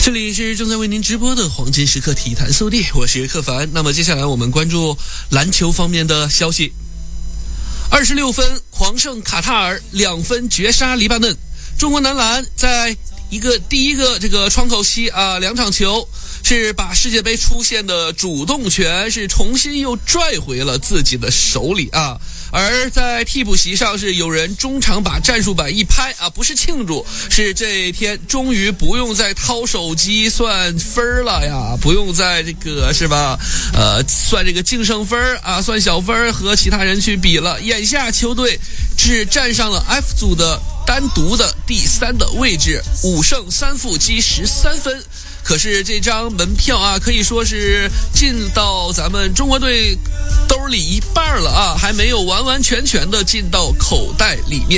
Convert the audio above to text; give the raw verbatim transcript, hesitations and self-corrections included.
这里是正在为您直播的黄金时刻体坛速递，我是克凡。那么接下来我们关注篮球方面的消息。二十六分狂胜卡塔尔，两分绝杀黎巴嫩。中国男篮在一个第一个这个窗口期啊，两场球是把世界杯出现的主动权是重新又拽回了自己的手里啊。而在替补席上是有人中场把战术板一拍啊，不是庆祝，是这天终于不用再掏手机算分了呀，不用再这个是吧呃算这个净胜分啊，算小分和其他人去比了。眼下球队是站上了 F 组的单独的第三的位置，五胜三负积十三分。可是这张门票啊，可以说是进到咱们中国队兜里一半了啊，还没有完完全全的进到口袋里面。